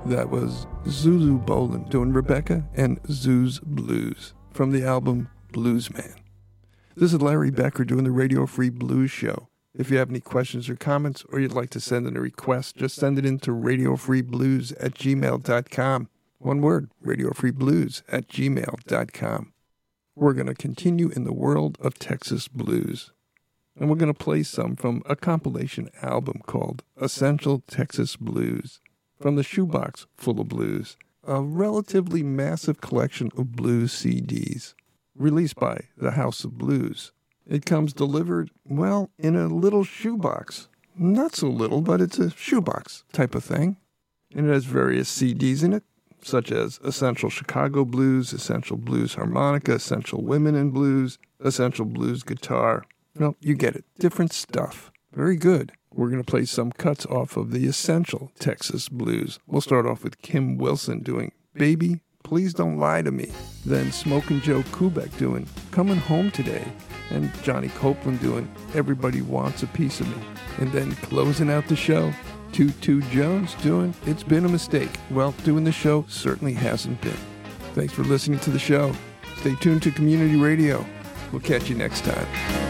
That was Zulu Bolin doing Rebecca and Zoo's Blues from the album Bluesman. This is Larry Becker doing the Radio Free Blues Show. If you have any questions or comments, or you'd like to send in a request, just send it in to radiofreeblues@gmail.com. One word, radiofreeblues@gmail.com. We're going to continue in the world of Texas blues. And we're going to play some from a compilation album called Essential Texas Blues, from the Shoebox Full of Blues, a relatively massive collection of blues CDs, released by the House of Blues. It comes delivered, well, in a little shoebox. Not so little, but it's a shoebox type of thing. And it has various CDs in it, such as Essential Chicago Blues, Essential Blues Harmonica, Essential Women in Blues, Essential Blues Guitar. Well, you get it. Different stuff. Very good. We're going to play some cuts off of the Essential Texas Blues. We'll start off with Kim Wilson doing Baby, Please Don't Lie to Me. Then Smokin' Joe Kubek doing Coming Home Today. And Johnny Copeland doing Everybody Wants a Piece of Me. And then closing out the show, Toot Jones doing It's Been a Mistake. Well, doing the show certainly hasn't been. Thanks for listening to the show. Stay tuned to Community Radio. We'll catch you next time.